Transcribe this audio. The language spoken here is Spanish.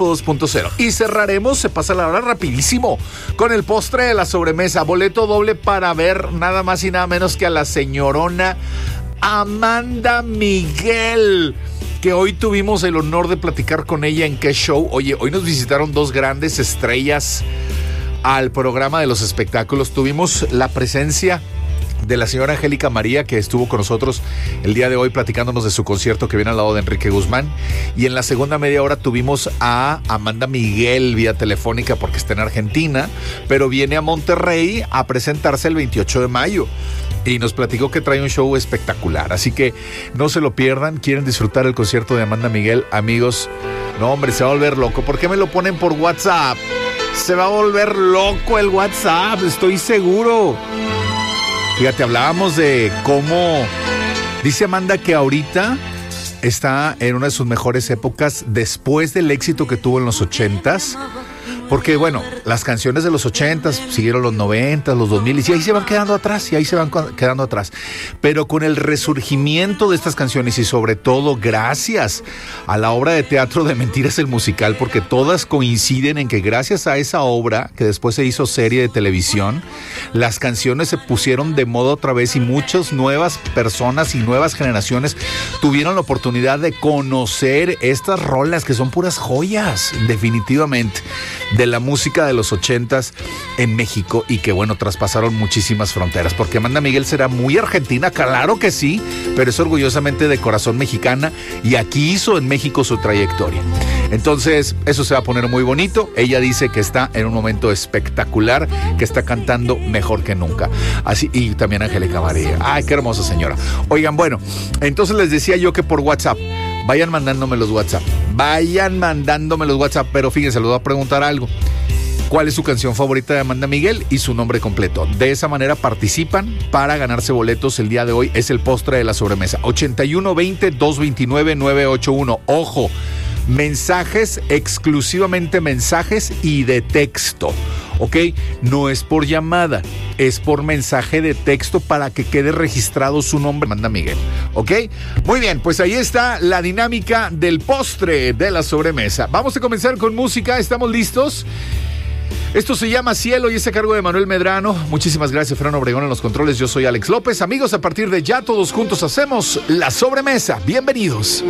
2.0. Y cerraremos, se pasa la hora rapidísimo, con el postre de la sobremesa. Boleto doble para ver nada más y nada menos que a la señorona Amanda Miguel, que hoy tuvimos el honor de platicar con ella en Qué Show. Oye, hoy nos visitaron dos grandes estrellas al programa de los espectáculos. Tuvimos la presencia de la señora Angélica María, que estuvo con nosotros el día de hoy platicándonos de su concierto que viene al lado de Enrique Guzmán, y en la segunda media hora tuvimos a Amanda Miguel vía telefónica porque está en Argentina, pero viene a Monterrey a presentarse el 28 de mayo y nos platicó que trae un show espectacular, así que no se lo pierdan. ¿Quieren disfrutar el concierto de Amanda Miguel, amigos? No, hombre, se va a volver loco. ¿Por qué me lo ponen por WhatsApp? Se va a volver loco el WhatsApp, estoy seguro. Fíjate, hablábamos de cómo dice Amanda que ahorita está en una de sus mejores épocas después del éxito que tuvo en los 80s. Porque, bueno, las canciones de los 80s siguieron los 90s, los 2000s, y ahí se van quedando atrás, Pero con el resurgimiento de estas canciones y sobre todo gracias a la obra de teatro de Mentiras el Musical, porque todas coinciden en que gracias a esa obra, que después se hizo serie de televisión, las canciones se pusieron de moda otra vez y muchas nuevas personas y nuevas generaciones tuvieron la oportunidad de conocer estas rolas que son puras joyas, definitivamente, de la música de los 80s en México, y que, bueno, traspasaron muchísimas fronteras, porque Amanda Miguel será muy argentina, claro que sí, pero es orgullosamente de corazón mexicana y aquí hizo en México su trayectoria. Entonces, eso se va a poner muy bonito. Ella dice que está en un momento espectacular, que está cantando mejor que nunca. Así, y también Angélica María. Ay, qué hermosa señora. Oigan, bueno, entonces les decía yo que por WhatsApp, vayan mandándome los WhatsApp, pero fíjense, les voy a preguntar algo. ¿Cuál es su canción favorita de Amanda Miguel y su nombre completo? De esa manera participan para ganarse boletos el día de hoy. Es el postre de la sobremesa. 8120-229-981. Ojo, mensajes, exclusivamente mensajes y de texto, ¿ok? No es por llamada, es por mensaje de texto para que quede registrado su nombre, Amanda Miguel, ¿ok? Muy bien, pues ahí está la dinámica del postre de la sobremesa. Vamos a comenzar con música, ¿estamos listos? Esto se llama Cielo y es a cargo de Manuel Medrano. Muchísimas gracias, Fran Obregón en los controles. Yo soy Alex López. Amigos, a partir de ya todos juntos hacemos la sobremesa. Bienvenidos.